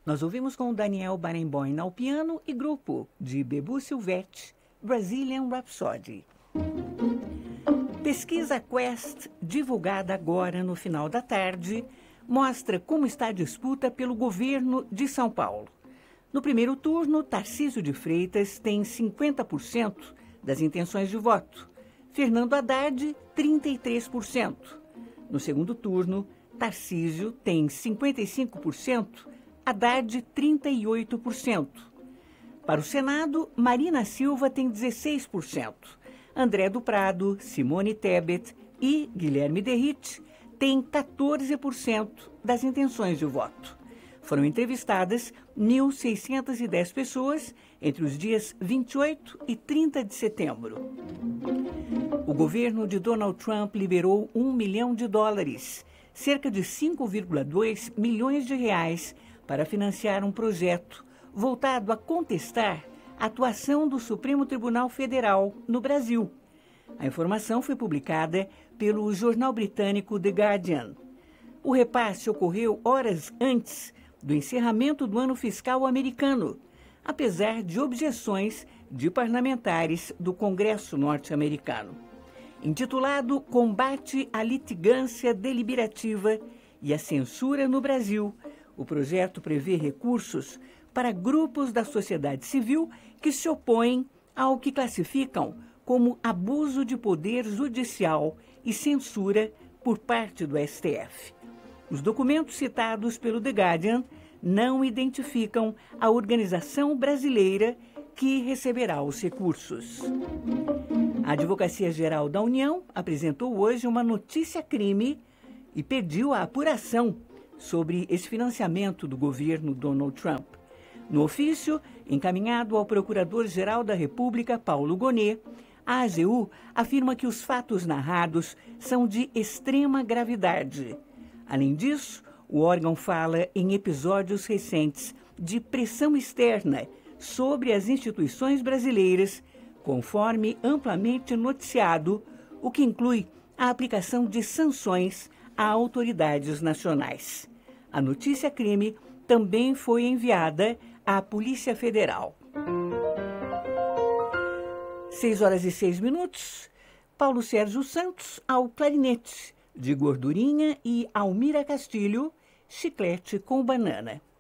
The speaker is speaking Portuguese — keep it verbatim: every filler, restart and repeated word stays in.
Nós ouvimos com Daniel Barenboim ao piano e grupo de Bebu Silvetti, Brazilian Rhapsody. Pesquisa Quest, divulgada agora no final da tarde, mostra como está a disputa pelo governo de São Paulo. No primeiro turno, Tarcísio de Freitas tem cinquenta por cento das intenções de voto, Fernando Haddad, trinta e três por cento. No segundo turno, Tarcísio tem cinquenta e cinco por cento, Haddad, trinta e oito por cento. Para o Senado, Marina Silva tem dezesseis por cento. André do Prado, Simone Tebet e Guilherme Derrite têm quatorze por cento das intenções de voto. Foram entrevistadas mil seiscentas e dez pessoas entre os dias vinte e oito e trinta de setembro. O governo de Donald Trump liberou um milhão de dólares, cerca de cinco vírgula dois milhões de reais, para financiar um projeto voltado a contestar a atuação do Supremo Tribunal Federal no Brasil. A informação foi publicada pelo jornal britânico The Guardian. O repasse ocorreu horas antes do encerramento do ano fiscal americano, apesar de objeções de parlamentares do Congresso norte-americano. Intitulado Combate à Litigância Deliberativa e à Censura no Brasil, o projeto prevê recursos para grupos da sociedade civil que se opõem ao que classificam como abuso de poder judicial e censura por parte do S T F. Os documentos citados pelo The Guardian não identificam a organização brasileira que receberá os recursos. A Advocacia Geral da União apresentou hoje uma notícia-crime e pediu a apuração sobre esse financiamento do governo Donald Trump. No ofício, encaminhado ao Procurador-Geral da República, Paulo Gonet, a AGU afirma que os fatos narrados são de extrema gravidade. Além disso, o órgão fala em episódios recentes de pressão externa sobre as instituições brasileiras, conforme amplamente noticiado, o que inclui a aplicação de sanções a autoridades nacionais. A notícia-crime também foi enviada à Polícia Federal. Seis horas e seis minutos. Paulo Sérgio Santos ao clarinete, de Gordurinha e Almira Castilho, Chiclete com Banana.